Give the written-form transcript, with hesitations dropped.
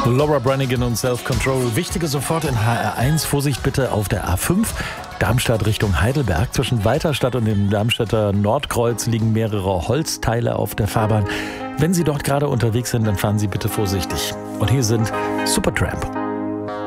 Laura Branigan und Self-Control. Wichtige sofort in HR1. Vorsicht bitte auf der A5. Darmstadt Richtung Heidelberg. Zwischen Weiterstadt und dem Darmstädter Nordkreuz liegen mehrere Holzteile auf der Fahrbahn. Wenn Sie dort gerade unterwegs sind, dann fahren Sie bitte vorsichtig. Und hier sind Supertramp.